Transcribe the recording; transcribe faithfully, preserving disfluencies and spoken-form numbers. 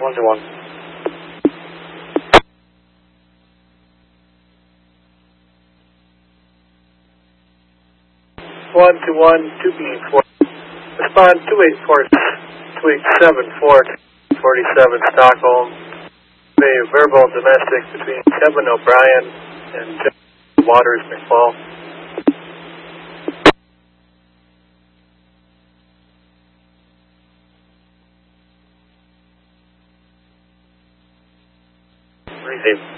one to one. One to one, two B four. Respond two eight four, two eight seven four, forty-seven Stockholm. A verbal domestic between Kevin O'Brien and Tim Waters McFall. Receive.